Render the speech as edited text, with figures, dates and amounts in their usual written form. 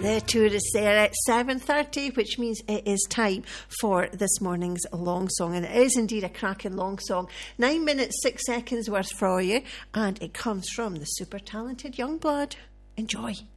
The tourists there at 7:30, which means it is time for this morning's long song. And it is indeed a cracking long song. 9 minutes, 6 seconds worth for you. And it comes from the super talented Youngblood. Enjoy.